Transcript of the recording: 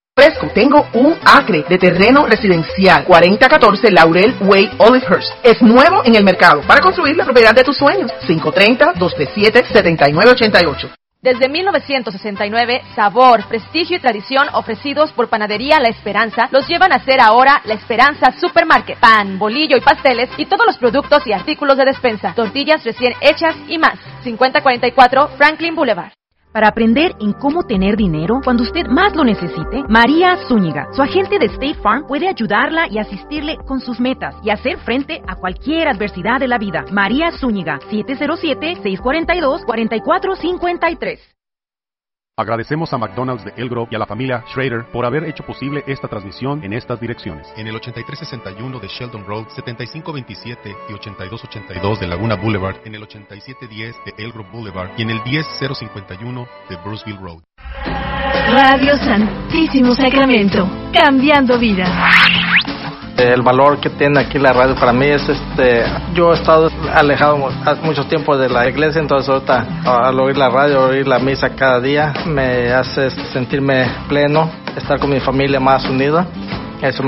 Fresco, tengo un acre de terreno residencial, 4014 Laurel Way, Olivehurst. Es nuevo en el mercado para construir la propiedad de tus sueños. 530-237-7988. Desde 1969, sabor, prestigio y tradición ofrecidos por Panadería La Esperanza los llevan a ser ahora La Esperanza Supermarket. Pan, bolillo y pasteles y todos los productos y artículos de despensa, tortillas recién hechas y más. 5044 Franklin Boulevard. Para aprender en cómo tener dinero cuando usted más lo necesite, María Zúñiga, su agente de State Farm, puede ayudarla y asistirle con sus metas y hacer frente a cualquier adversidad de la vida. María Zúñiga, 707-642-4453. Agradecemos a McDonald's de Elk Grove y a la familia Schrader por haber hecho posible esta transmisión en estas direcciones. En el 8361 de Sheldon Road, 7527 y 8282 de Laguna Boulevard, en el 8710 de Elk Grove Boulevard y en el 10051 de Bruceville Road. Radio Santísimo Sacramento, cambiando vidas. El valor que tiene aquí la radio para mí es yo he estado alejado mucho tiempo de la iglesia, entonces ahorita al oír la radio, oír la misa cada día me hace sentirme pleno, estar con mi familia más unida. Eso